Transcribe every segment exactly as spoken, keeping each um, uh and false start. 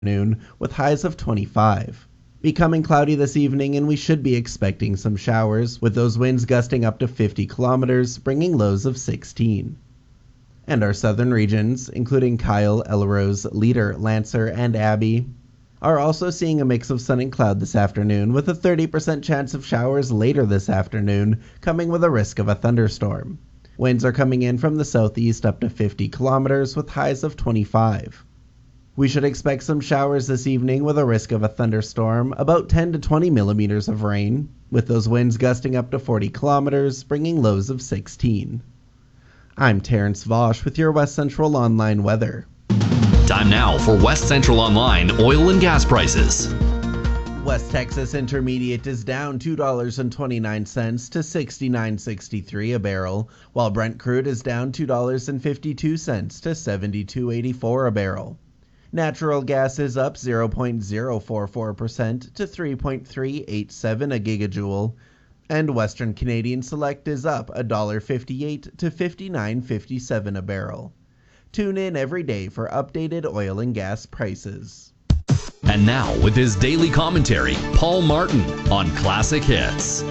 afternoon with highs of twenty-five. Becoming cloudy this evening, and we should be expecting some showers, with those winds gusting up to fifty kilometers, bringing lows of sixteen. And our southern regions, including Kyle, Elrose, Leader, Lancer, and Abbey, are also seeing a mix of sun and cloud this afternoon, with a thirty percent chance of showers later this afternoon, coming with a risk of a thunderstorm. Winds are coming in from the southeast up to fifty kilometers, with highs of twenty-five. We should expect some showers this evening with a risk of a thunderstorm, about ten to twenty millimeters of rain, with those winds gusting up to forty kilometers, bringing lows of sixteen. I'm Terrence Vosch with your West Central Online weather. Time now for West Central Online oil and gas prices. West Texas Intermediate is down two dollars and twenty-nine cents to sixty-nine sixty-three a barrel, while Brent crude is down two dollars and fifty-two cents to seventy-two eighty-four a barrel. Natural gas is up zero point zero four four percent to three point three eight seven a gigajoule, and Western Canadian Select is up one dollar and fifty-eight cents to fifty-nine fifty-seven a barrel. Tune in every day for updated oil and gas prices. And now, with his daily commentary, Paul Martin on Classic Hits.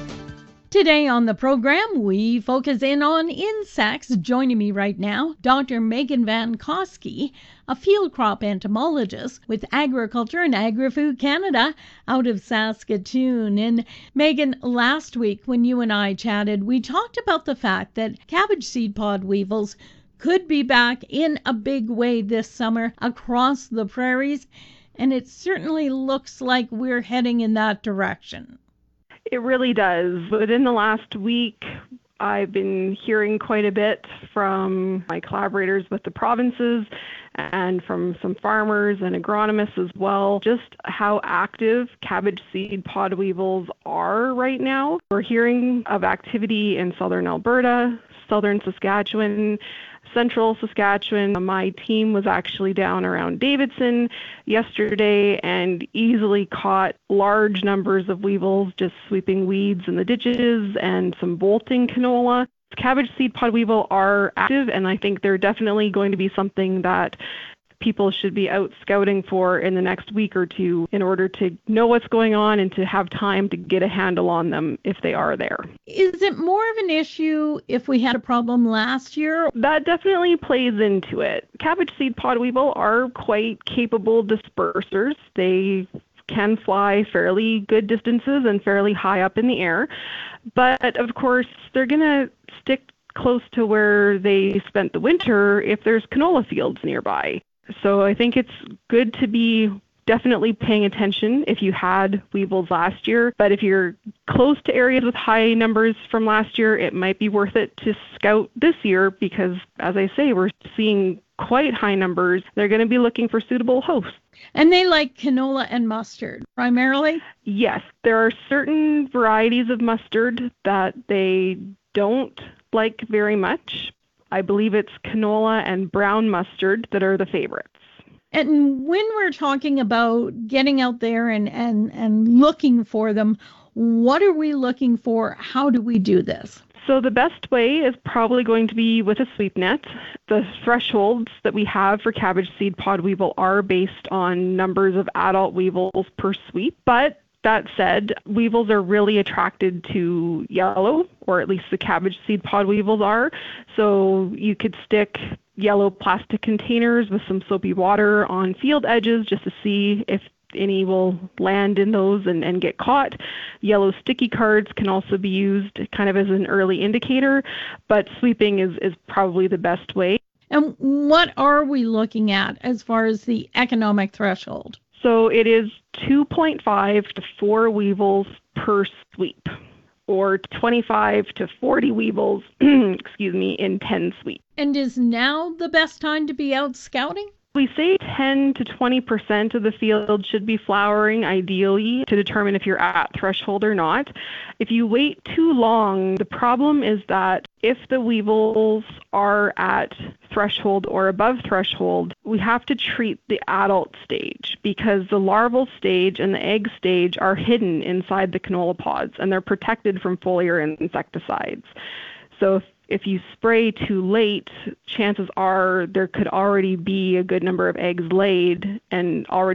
Today on the program, we focus in on insects. Joining me right now, Doctor Megan Van Koski, a field crop entomologist with Agriculture and Agri-Food Canada out of Saskatoon. And Megan, last week when you and I chatted, we talked about the fact that cabbage seed pod weevils could be back in a big way this summer across the prairies, and it certainly looks like we're heading in that direction. It really does. Within the last week, I've been hearing quite a bit from my collaborators with the provinces and from some farmers and agronomists as well, just how active cabbage seed pod weevils are right now. We're hearing of activity in southern Alberta, southern Saskatchewan, central Saskatchewan. My team was actually down around Davidson yesterday and easily caught large numbers of weevils just sweeping weeds in the ditches and some bolting canola. Cabbage seed pod weevil are active, and I think they're definitely going to be something that people should be out scouting for in the next week or two in order to know what's going on and to have time to get a handle on them if they are there. Is it more of an issue if we had a problem last year? That definitely plays into it. Cabbage seed pod weevil are quite capable dispersers. They can fly fairly good distances and fairly high up in the air. But of course, they're going to stick close to where they spent the winter if there's canola fields nearby. So I think it's good to be definitely paying attention if you had weevils last year. But if you're close to areas with high numbers from last year, it might be worth it to scout this year because, as I say, we're seeing quite high numbers. They're going to be looking for suitable hosts. And they like canola and mustard, primarily? Yes. There are certain varieties of mustard that they don't like very much. I believe it's canola and brown mustard that are the favorites. And when we're talking about getting out there and, and, and looking for them, what are we looking for? How do we do this? So the best way is probably going to be with a sweep net. The thresholds that we have for cabbage seed pod weevil are based on numbers of adult weevils per sweep, but that said, weevils are really attracted to yellow, or at least the cabbage seed pod weevils are. So you could stick yellow plastic containers with some soapy water on field edges just to see if any will land in those and, and get caught. Yellow sticky cards can also be used kind of as an early indicator, but sweeping is, is probably the best way. And what are we looking at as far as the economic threshold? So it is two point five to four weevils per sweep, or twenty-five to forty weevils, excuse me, in ten sweeps. And is now the best time to be out scouting? We say ten to twenty percent of the field should be flowering, ideally, to determine if you're at threshold or not. If you wait too long, the problem is that if the weevils are at threshold or above threshold, we have to treat the adult stage because the larval stage and the egg stage are hidden inside the canola pods and they're protected from foliar insecticides. So if if you spray too late, chances are there could already be a good number of eggs laid and already